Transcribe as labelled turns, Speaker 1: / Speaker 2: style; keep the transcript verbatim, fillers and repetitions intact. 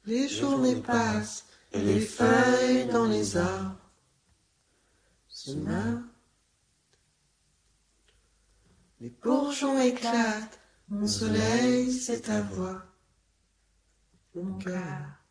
Speaker 1: Les journées passent et les feuilles dans les arbres se meurent. Les bourgeons éclatent, mon soleil c'est ta voix, mon cœur.